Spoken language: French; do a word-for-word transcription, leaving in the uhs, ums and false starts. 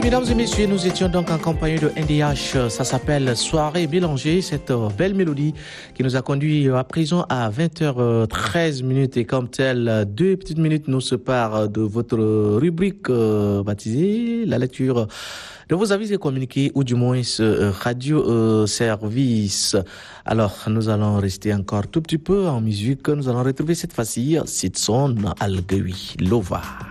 Mesdames et messieurs, nous étions donc en compagnie de N D H. Ça s'appelle Soirée mélangée, cette belle mélodie qui nous a conduit à présent à vingt heures treize minutes. Et comme tel, deux petites minutes nous séparent de votre rubrique euh, baptisée la lecture de vos avis et communiqués, ou du moins ce radio euh, service. Alors, nous allons rester encore tout petit peu en musique. Nous allons retrouver cette fois-ci Sidson Algewi Lova.